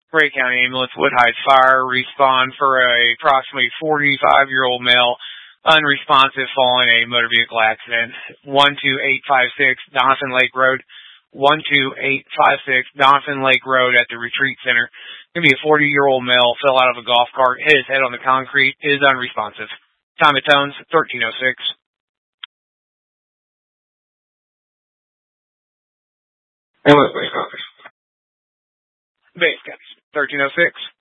Ray County Ambulance, Wood Heights Fire, respond for a approximately 45-year-old male, unresponsive following a motor vehicle accident. 12856 Doniphan Lake Road. 12856 Doniphan Lake Road at the Retreat Center. Going to be a 40-year-old male, fell out of a golf cart, hit his head on the concrete, is unresponsive. Time of tones, 1306. Ambulance base copies. Base copies, 1306.